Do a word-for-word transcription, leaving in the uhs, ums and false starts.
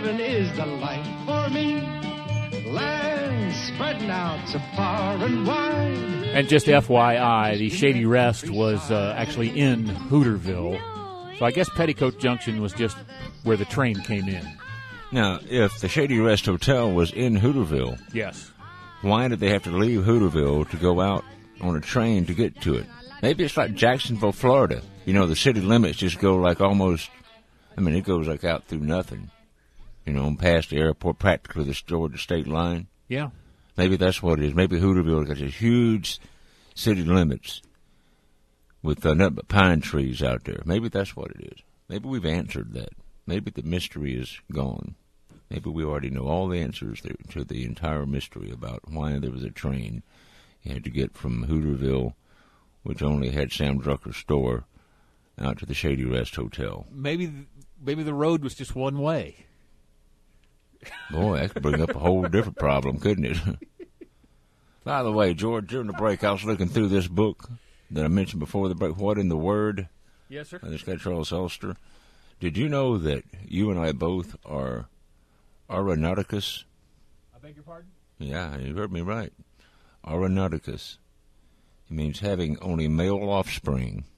heaven is the light for me. Land spreading out so far and wide. And just F Y I, the Shady Rest was uh, actually in Hooterville. So I guess Petticoat Junction was just where the train came in. Now, if the Shady Rest Hotel was in Hooterville, yes, why did they have to leave Hooterville to go out on a train to get to it? Maybe it's like Jacksonville, Florida. You know, the city limits just go like almost, I mean, it goes like out through nothing. You know, past the airport, practically the Georgia state line. Yeah. Maybe that's what it is. Maybe Hooterville got these huge city limits with uh, nothing but pine trees out there. Maybe that's what it is. Maybe we've answered that. Maybe the mystery is gone. Maybe we already know all the answers to, to the entire mystery about why there was a train you had to get from Hooterville, which only had Sam Drucker's store, out to the Shady Rest Hotel. Maybe, maybe the road was just one way. Boy, that could bring up a whole different problem, couldn't it? By the way, George, during the break, I was looking through this book that I mentioned before the break, What in the Word? Yes, sir. By this guy, Charles Elster. Did you know that you and I both are Aeronauticus? I beg your pardon? Yeah, you heard me right. Aeronauticus. It means having only male offspring.